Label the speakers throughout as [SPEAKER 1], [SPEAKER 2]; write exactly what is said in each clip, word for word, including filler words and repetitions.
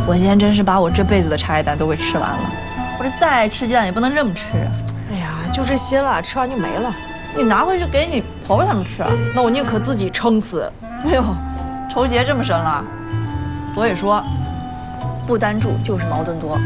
[SPEAKER 1] 我今天真是把我这辈子的茶叶蛋都给吃完了。我这再爱吃鸡蛋也不能这么吃啊！
[SPEAKER 2] 哎呀，就这些了，吃完就没了。
[SPEAKER 1] 你拿回去给你朋友他们吃。
[SPEAKER 2] 那我宁可自己撑死。
[SPEAKER 1] 哎呦，仇结这么深了。所以说，不单住就是矛盾多。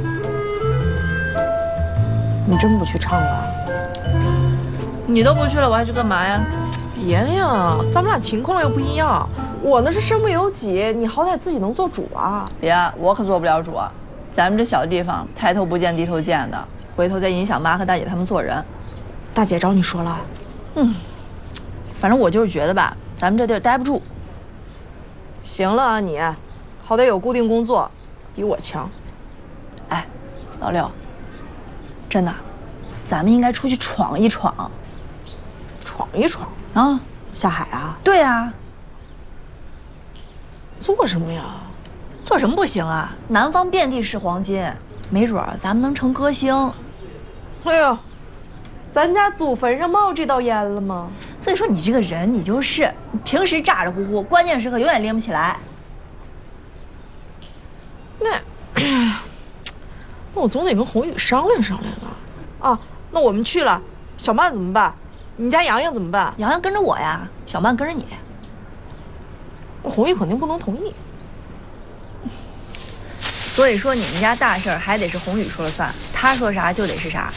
[SPEAKER 2] 你真不去唱了？
[SPEAKER 1] 你都不去了，我还去干嘛呀？
[SPEAKER 2] 别呀，咱们俩情况又不一样。我那是身不由己，你好歹自己能做主啊！
[SPEAKER 1] 别，我可做不了主啊！咱们这小地方，抬头不见低头见的，回头再影响妈和大姐他们做人。
[SPEAKER 2] 大姐找你说了？
[SPEAKER 1] 嗯，反正我就是觉得吧，咱们这地儿待不住。
[SPEAKER 2] 行了啊你，好歹有固定工作，比我强。
[SPEAKER 1] 哎，老六，真的，咱们应该出去闯一闯。
[SPEAKER 2] 闯一闯
[SPEAKER 1] 啊？
[SPEAKER 2] 下海啊？
[SPEAKER 1] 对啊。
[SPEAKER 2] 做什么呀？
[SPEAKER 1] 做什么不行啊？南方遍地是黄金，没准儿咱们能成歌星。
[SPEAKER 2] 哎呦，咱家祖坟上冒这道烟了吗？
[SPEAKER 1] 所以说你这个人，你就是平时咋咋呼呼，关键时刻永远拎不起来。
[SPEAKER 2] 那，那我总得跟宏宇商量商量啊！啊，那我们去了，小曼怎么办？你家洋洋怎么办？
[SPEAKER 1] 洋洋跟着我呀，小曼跟着你。
[SPEAKER 2] 宏宇肯定不能同意。
[SPEAKER 1] 所以说你们家大事儿还得是宏宇说了算，他说啥就得是啥。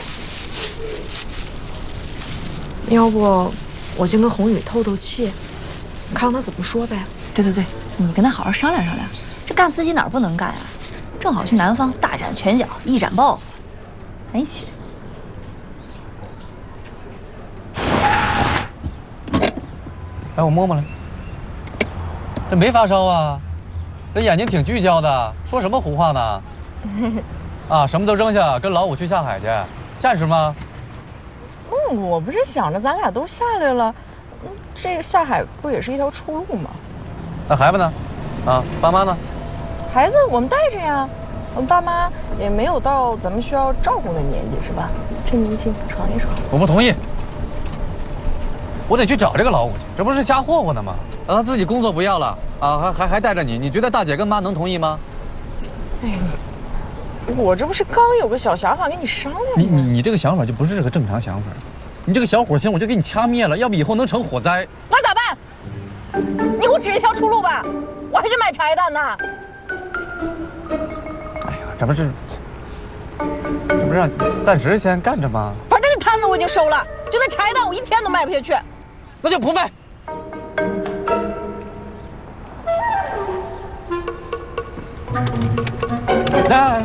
[SPEAKER 2] 要不我先跟宏宇透透气，看看他怎么说呗。
[SPEAKER 1] 对对对，你跟他好好商量商量。这干司机哪儿不能干啊？正好去南方大展拳脚，一展抱负，咱一起。
[SPEAKER 3] 来，我摸摸来。这没发烧啊，这眼睛挺聚焦的，说什么胡话呢？啊，什么都扔下，跟老五去下海去，现实吗？
[SPEAKER 2] 嗯，我不是想着咱俩都下来了，嗯，这个下海不也是一条出路吗？
[SPEAKER 3] 那孩子呢？啊，爸妈呢？
[SPEAKER 2] 孩子我们带着呀，我们爸妈也没有到咱们需要照顾的年纪，是吧？趁年轻闯一闯。
[SPEAKER 3] 我不同意，我得去找这个老五去，这不是瞎霍霍呢吗？让他自己工作不要了啊，还还还带着你，你觉得大姐跟妈能同意吗？
[SPEAKER 2] 哎，我这不是刚有个小想法跟你商量吗？
[SPEAKER 3] 你你你这个想法就不是个正常想法，你这个小火星我就给你掐灭了，要不以后能成火灾。
[SPEAKER 2] 那咋办？你给我指一条出路吧，我还去买茶叶蛋呢。
[SPEAKER 3] 哎呀，这不是，这不是让暂时先干着吗？
[SPEAKER 2] 反正那摊子我已经收了，就那茶叶蛋我一天都卖不下去。
[SPEAKER 3] 那就不卖。来，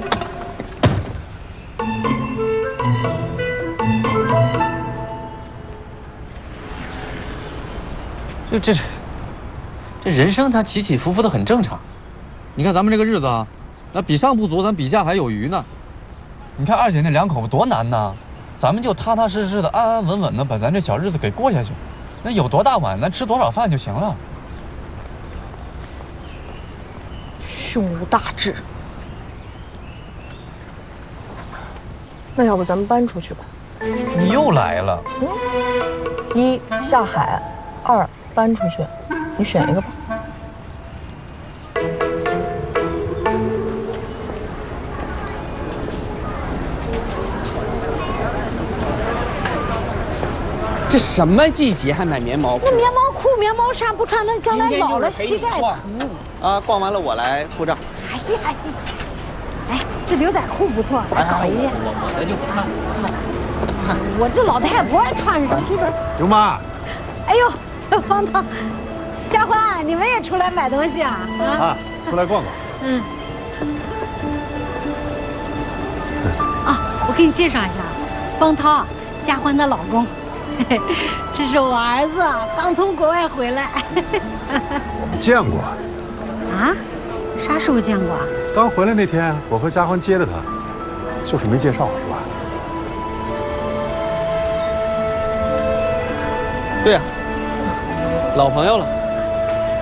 [SPEAKER 3] 就这这这人生它起起伏伏的很正常。你看咱们这个日子啊，那比上不足，咱比下还有余呢。你看二姐那两口子多难呐，咱们就踏踏实实的、安安稳稳的把咱这小日子给过下去。那有多大碗，咱吃多少饭就行了。
[SPEAKER 2] 胸无大志。那要不咱们搬出去吧？
[SPEAKER 3] 你又来了。
[SPEAKER 2] 嗯，一下海，二搬出去，你选一个吧。
[SPEAKER 4] 这什么季节还买棉毛裤？
[SPEAKER 5] 那棉毛裤、棉毛衫不穿，那将来老了膝盖疼。
[SPEAKER 4] 啊，逛完了我来付账。
[SPEAKER 5] 哎呀哎呀，哎，这牛仔裤不错，来搞一件。
[SPEAKER 4] 我我的就看看看。
[SPEAKER 5] 我这老太婆穿上去边。
[SPEAKER 6] 刘妈。
[SPEAKER 5] 哎呦，方涛、佳欢，你们也出来买东西啊？
[SPEAKER 6] 啊，啊出来逛逛。
[SPEAKER 5] 嗯。啊，我给你介绍一下，方涛，佳欢的老公。这是我儿子，刚从国外回来。
[SPEAKER 6] 我们见过。
[SPEAKER 5] 啊？啥时候见过啊？
[SPEAKER 6] 刚回来那天，我和佳欢接的他，就是没介绍，是吧？
[SPEAKER 4] 对呀、啊，老朋友了。